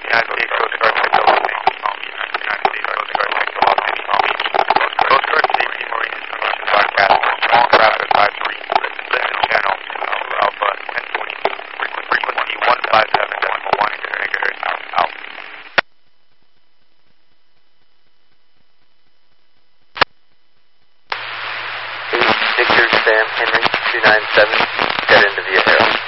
United States Coast Guard Sector Los Angeles, Palm Beach. United States Coast Guard Sector Los Angeles, Palm Beach. Coast Guard Safety Marine Information Broadcast for small craft at 53. Listen channel Alpha 1020. Frequency 157.1 megahertz. Out. Victor Sam Henry 297, dead into Via Arrow.